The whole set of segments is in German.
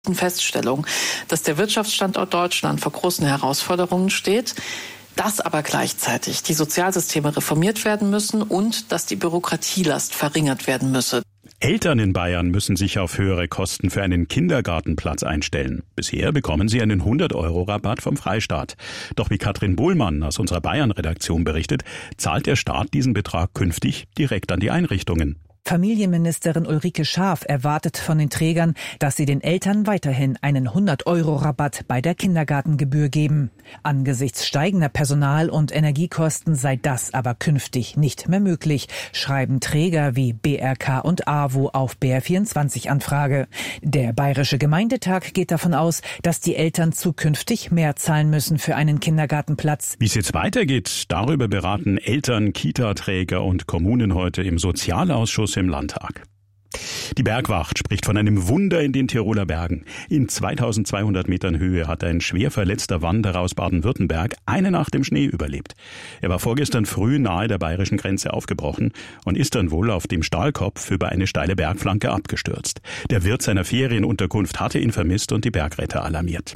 Feststellung, dass der Wirtschaftsstandort Deutschland vor großen Herausforderungen steht, dass aber gleichzeitig die Sozialsysteme reformiert werden müssen und dass die Bürokratielast verringert werden müsse. Eltern in Bayern müssen sich auf höhere Kosten für einen Kindergartenplatz einstellen. Bisher bekommen sie einen 100-Euro-Rabatt vom Freistaat. Doch wie Katrin Bohlmann aus unserer Bayern-Redaktion berichtet, zahlt der Staat diesen Betrag künftig direkt an die Einrichtungen. Familienministerin Ulrike Schaaf erwartet von den Trägern, dass sie den Eltern weiterhin einen 100-Euro-Rabatt bei der Kindergartengebühr geben. Angesichts steigender Personal- und Energiekosten sei das aber künftig nicht mehr möglich, schreiben Träger wie BRK und AWO auf BR24-Anfrage. Der Bayerische Gemeindetag geht davon aus, dass die Eltern zukünftig mehr zahlen müssen für einen Kindergartenplatz. Wie es jetzt weitergeht, darüber beraten Eltern, Kita-Träger und Kommunen heute im Sozialausschuss im Landtag. Die Bergwacht spricht von einem Wunder in den Tiroler Bergen. In 2200 Metern Höhe hat ein schwer verletzter Wanderer aus Baden-Württemberg eine Nacht im Schnee überlebt. Er war vorgestern früh nahe der bayerischen Grenze aufgebrochen und ist dann wohl auf dem Stahlkopf über eine steile Bergflanke abgestürzt. Der Wirt seiner Ferienunterkunft hatte ihn vermisst und die Bergretter alarmiert.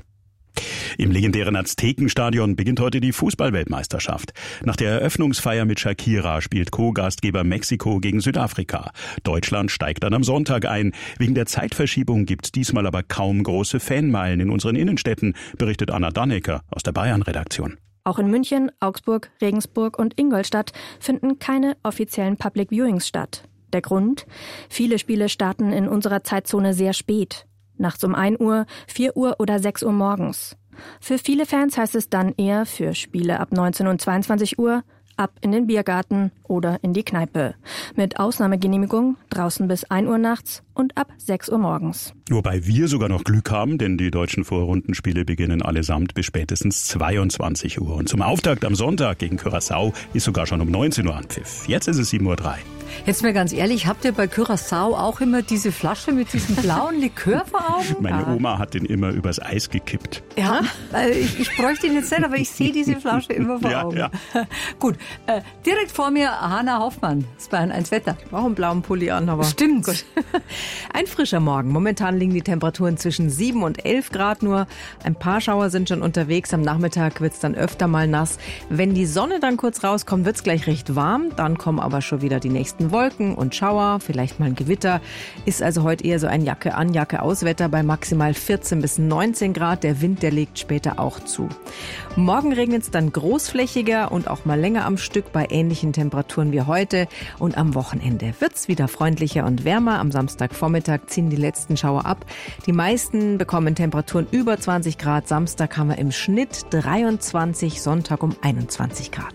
Im legendären Aztekenstadion beginnt heute die Fußball-Weltmeisterschaft. Nach der Eröffnungsfeier mit Shakira spielt Co-Gastgeber Mexiko gegen Südafrika. Deutschland steigt dann am Sonntag ein. Wegen der Zeitverschiebung gibt's diesmal aber kaum große Fanmeilen in unseren Innenstädten, berichtet Anna Dannecker aus der Bayern-Redaktion. Auch in München, Augsburg, Regensburg und Ingolstadt finden keine offiziellen Public Viewings statt. Der Grund? Viele Spiele starten in unserer Zeitzone sehr spät. Nachts um 1 Uhr, 4 Uhr oder 6 Uhr morgens. Für viele Fans heißt es dann eher für Spiele ab 19 und 22 Uhr, ab in den Biergarten oder in die Kneipe. Mit Ausnahmegenehmigung draußen bis 1 Uhr nachts und ab 6 Uhr morgens. Wobei wir sogar noch Glück haben, denn die deutschen Vorrundenspiele beginnen allesamt bis spätestens 22 Uhr. Und zum Auftakt am Sonntag gegen Curaçao ist sogar schon um 19 Uhr Anpfiff. Jetzt ist es 7.03 Uhr. Jetzt mal ganz ehrlich, habt ihr bei Curaçao auch immer diese Flasche mit diesem blauen Likör vor Augen? Meine Oma hat den immer übers Eis gekippt. Ja, ich bräuchte ihn jetzt nicht, aber ich sehe diese Flasche immer vor Augen. Ja. Gut, direkt vor mir Hanna Hoffmann, das Bayern 1 Wetter. Auch einen blauen Pulli an, aber stimmt. Gut. Ein frischer Morgen. Momentan liegen die Temperaturen zwischen 7 und 11 Grad nur. Ein paar Schauer sind schon unterwegs. Am Nachmittag wird es dann öfter mal nass. Wenn die Sonne dann kurz rauskommt, wird es gleich recht warm. Dann kommen aber schon wieder die nächsten Wolken und Schauer, vielleicht mal ein Gewitter. Ist also heute eher so ein Jacke an, Jacke aus Wetter bei maximal 14 bis 19 Grad. Der Wind, der legt später auch zu. Morgen regnet es dann großflächiger und auch mal länger am Stück bei ähnlichen Temperaturen wie heute. Und am Wochenende wird es wieder freundlicher und wärmer. Am Samstagvormittag ziehen die letzten Schauer ab. Die meisten bekommen Temperaturen über 20 Grad. Samstag haben wir im Schnitt 23, Sonntag um 21 Grad.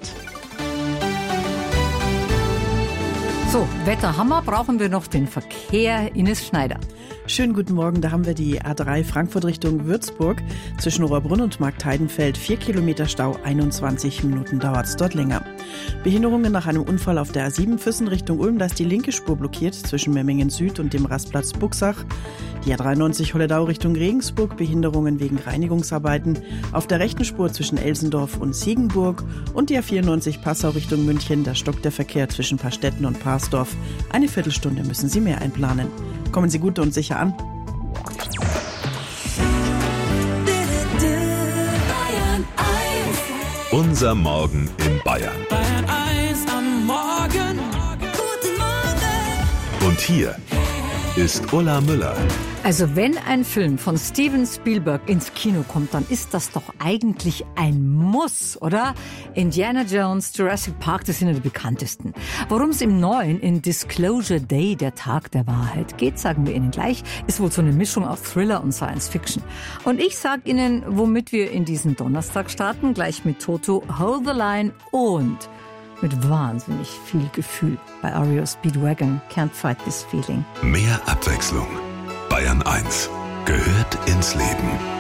So, Wetterhammer, brauchen wir noch den Verkehr. Ines Schneider. Schönen guten Morgen, da haben wir die A3 Frankfurt Richtung Würzburg. Zwischen Rohrbrunn und Marktheidenfeld 4 Kilometer Stau, 21 Minuten dauert es dort länger. Behinderungen nach einem Unfall auf der A7 Füssen Richtung Ulm, da ist die linke Spur blockiert zwischen Memmingen Süd und dem Rastplatz Buxach. Die A93 Holledau Richtung Regensburg, Behinderungen wegen Reinigungsarbeiten auf der rechten Spur zwischen Elsendorf und Siegenburg und die A94 Passau Richtung München, da stockt der Verkehr zwischen Paarstetten und Parsdorf. Eine Viertelstunde müssen Sie mehr einplanen. Kommen Sie gut und sicher an. Unser Morgen in Bayern. Bayern 1 am Morgen. Guten Morgen. Und hier ist Ulla Müller. Also wenn ein Film von Steven Spielberg ins Kino kommt, dann ist das doch eigentlich ein Muss, oder? Indiana Jones, Jurassic Park, das sind ja die bekanntesten. Worum es im neuen, in Disclosure Day, der Tag der Wahrheit, geht, sagen wir Ihnen gleich, ist wohl so eine Mischung aus Thriller und Science Fiction. Und ich sag Ihnen, womit wir in diesen Donnerstag starten, gleich mit Toto, Hold the Line und mit wahnsinnig viel Gefühl bei REO Speedwagon, Can't Fight This Feeling. Mehr Abwechslung. Bayern 1 gehört ins Leben.